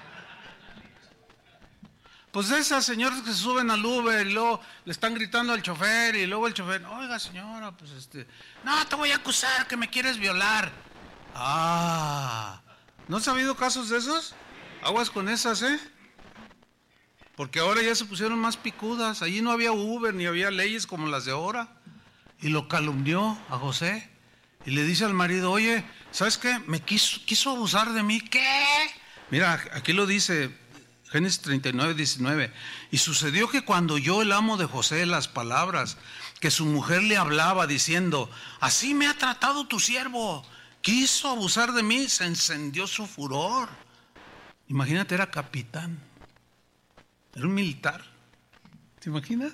Pues de esas señoras que se suben al Uber y luego le están gritando al chofer y luego el chofer, oiga señora, pues este, no, te voy a acusar que me quieres violar. Ah, ¿no has habido casos de esos? Aguas con esas, ¿eh? Porque ahora ya se pusieron más picudas. Allí no había Uber ni había leyes como las de ahora. Y lo calumnió a José. Y le dice al marido, oye, ¿sabes qué? Me quiso, quiso abusar de mí. ¿Qué? Mira, aquí lo dice Génesis treinta y nueve, diecinueve. Y sucedió que cuando oyó el amo de José las palabras que su mujer le hablaba diciendo, así me ha tratado tu siervo, quiso abusar de mí, se encendió su furor. Imagínate, era capitán. Era un militar. ¿Te imaginas?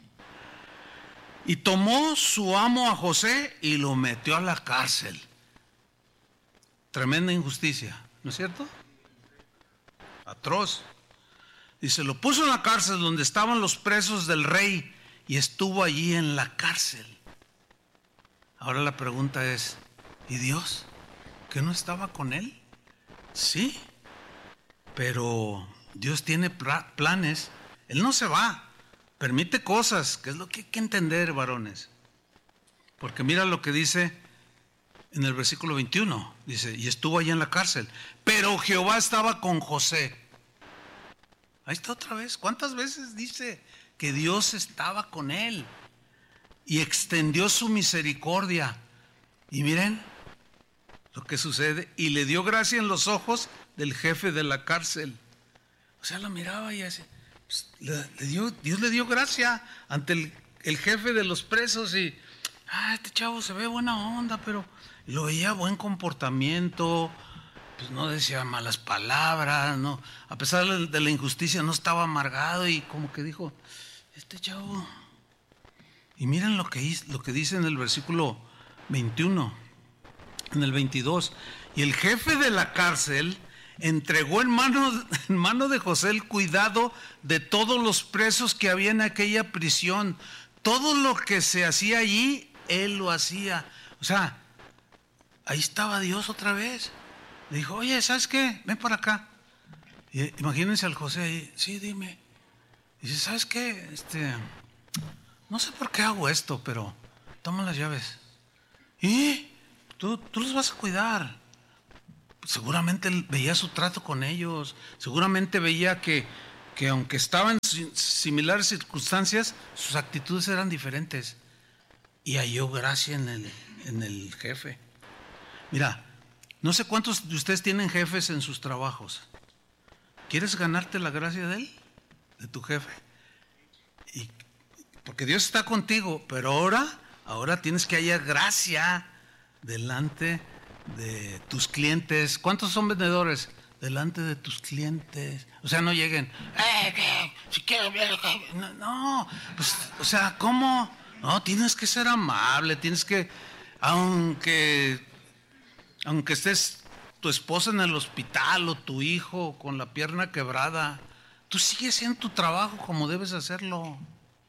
Y tomó su amo a José y lo metió a la cárcel. Tremenda injusticia, ¿no es cierto? Atroz. Y se lo puso en la cárcel donde estaban los presos del rey y estuvo allí en la cárcel. Ahora la pregunta es, ¿y Dios? ¿Que no estaba con él? Sí, pero Dios tiene planes. Él no se va, permite cosas, que es lo que hay que entender, varones. Porque mira lo que dice en el versículo veintiuno, dice, y estuvo allí en la cárcel, pero Jehová estaba con José. Ahí está otra vez. ¿Cuántas veces dice que Dios estaba con él? Y extendió su misericordia. Y miren lo que sucede. Y le dio gracia en los ojos del jefe de la cárcel. O sea, lo miraba y así. Pues, le, le dio, Dios le dio gracia ante el, el jefe de los presos. Y, ah, este chavo se ve buena onda, pero lo veía buen comportamiento. Pues no decía malas palabras, no, a pesar de la injusticia no estaba amargado y como que dijo, este chavo. Y miren lo que, lo que dice en el versículo veintiuno, en el veintidós, y el jefe de la cárcel entregó en mano, en mano de José el cuidado de todos los presos que había en aquella prisión. Todo lo que se hacía allí, él lo hacía. O sea, ahí estaba Dios otra vez. Le dijo, oye, ¿sabes qué? Ven para acá. Y, imagínense al José ahí, sí, dime. Y dice, ¿sabes qué? Este, no sé por qué hago esto, pero toma las llaves. ¿Y? Tú, tú los vas a cuidar. Seguramente él veía su trato con ellos, seguramente veía que, que aunque estaban en similares circunstancias, sus actitudes eran diferentes. Y halló gracia en el, en el jefe. Mira, no sé cuántos de ustedes tienen jefes en sus trabajos. ¿Quieres ganarte la gracia de él? De tu jefe. Y, porque Dios está contigo, pero ahora, ahora tienes que hallar gracia delante de tus clientes. ¿Cuántos son vendedores? Delante de tus clientes. O sea, no lleguen, eh, ¿qué? Si quiero ver, no, no, pues, o sea, ¿cómo? No, tienes que ser amable, tienes que, aunque, aunque estés tu esposa en el hospital o tu hijo con la pierna quebrada, tú sigues haciendo tu trabajo como debes hacerlo.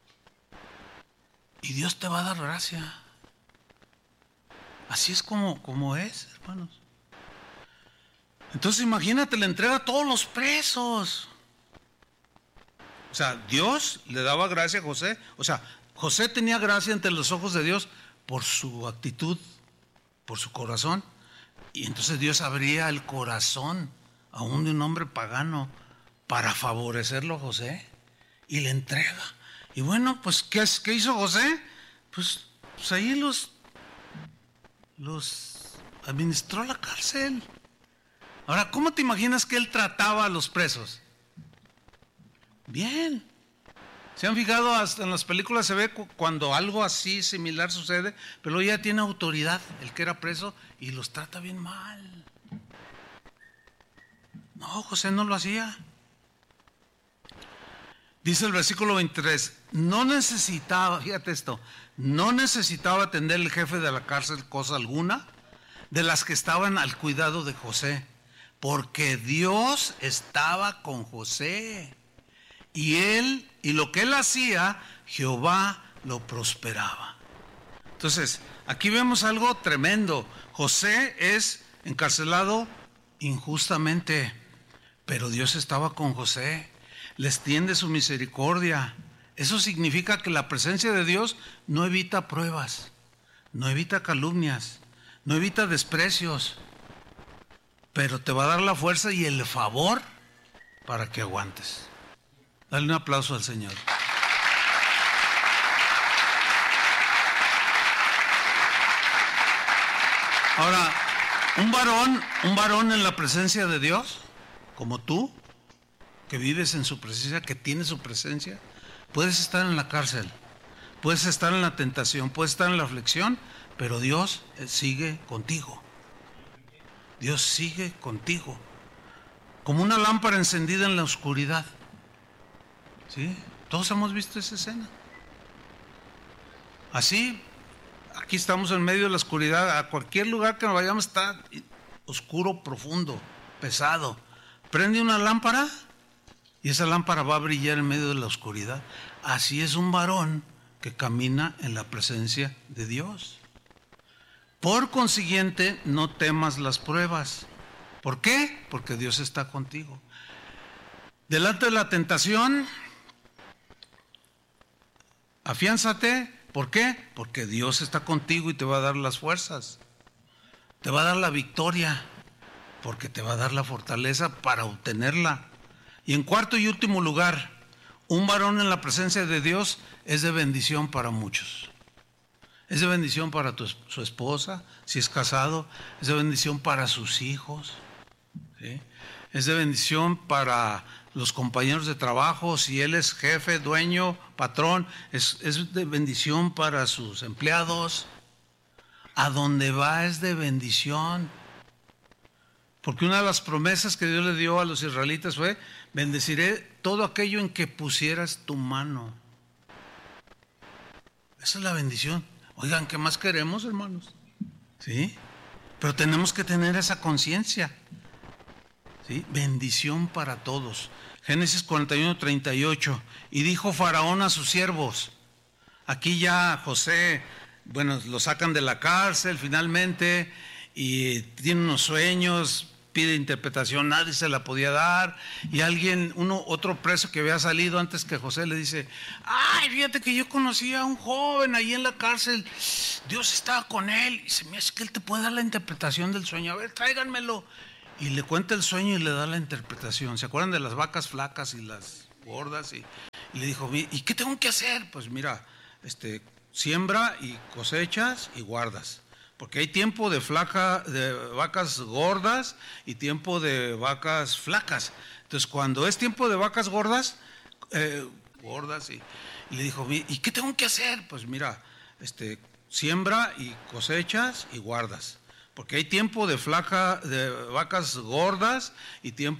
Y Dios te va a dar gracia. Así es como, como es, hermanos. Entonces imagínate, le entrega a todos los presos. O sea, Dios le daba gracia a José. O sea, José tenía gracia ante los ojos de Dios por su actitud, por su corazón. Y entonces Dios abría el corazón aún de un hombre pagano para favorecerlo a José. Y le entrega. Y bueno, pues ¿qué, qué hizo José? Pues, pues ahí los, los administró la cárcel. Ahora, ¿cómo te imaginas que él trataba a los presos? Bien. ¿Se han fijado? Hasta en las películas se ve cuando algo así similar sucede, pero luego ya tiene autoridad el que era preso y los trata bien mal. No, José no lo hacía. Dice el versículo veintitrés, no necesitaba, fíjate esto, no necesitaba atender el jefe de la cárcel cosa alguna de las que estaban al cuidado de José, porque Dios estaba con José. Y él, y lo que él hacía, Jehová lo prosperaba. Entonces, aquí vemos algo tremendo. José es encarcelado injustamente, pero Dios estaba con José, le extiende su misericordia. Eso significa que la presencia de Dios no evita pruebas, no evita calumnias, no evita desprecios, pero te va a dar la fuerza y el favor para que aguantes. Dale un aplauso al Señor. Ahora, un varón, un varón en la presencia de Dios, como tú, que vives en su presencia, que tiene su presencia, puedes estar en la cárcel, puedes estar en la tentación, puedes estar en la aflicción, pero Dios sigue contigo. Dios sigue contigo. Como una lámpara encendida en la oscuridad. ¿Sí? Todos hemos visto esa escena. Así, aquí estamos en medio de la oscuridad. A cualquier lugar que nos vayamos está oscuro, profundo, pesado. Prende una lámpara y esa lámpara va a brillar en medio de la oscuridad. Así es un varón que camina en la presencia de Dios. Por consiguiente, no temas las pruebas. ¿Por qué? Porque Dios está contigo. Delante de la tentación, afiánzate. ¿Por qué? Porque Dios está contigo y te va a dar las fuerzas. Te va a dar la victoria, porque te va a dar la fortaleza para obtenerla. Y en cuarto y último lugar, un varón en la presencia de Dios es de bendición para muchos. Es de bendición para tu, su esposa, si es casado. Es de bendición para sus hijos. ¿Sí? Es de bendición para los compañeros de trabajo, si él es jefe, dueño, patrón. Es, es de bendición para sus empleados. A donde va es de bendición. Porque una de las promesas que Dios le dio a los israelitas fue: bendeciré todo aquello en que pusieras tu mano. Esa es la bendición. Oigan, ¿qué más queremos, hermanos? ¿Sí? Pero tenemos que tener esa conciencia. ¿Sí? Bendición para todos. Génesis cuarenta y uno, treinta y ocho. Y dijo Faraón a sus siervos. Aquí ya José, bueno, lo sacan de la cárcel finalmente y tiene unos sueños, pide interpretación, nadie se la podía dar, y alguien, uno, otro preso que había salido antes que José le dice, ay, fíjate que yo conocí a un joven ahí en la cárcel, Dios estaba con él, y se me hace que él te puede dar la interpretación del sueño, a ver, tráiganmelo. Y le cuenta el sueño y le da la interpretación. ¿Se acuerdan de las vacas flacas y las gordas? Y, y le dijo, ¿y qué tengo que hacer? Pues mira, este, siembra y cosechas y guardas. Porque hay tiempo de, flaca, de vacas gordas y tiempo de vacas flacas. Entonces, cuando es tiempo de vacas gordas, eh, gordas, y, y le dijo, ¿y qué tengo que hacer? Pues mira, este, siembra y cosechas y guardas. Porque hay tiempo de, flaca, de vacas gordas y tiempo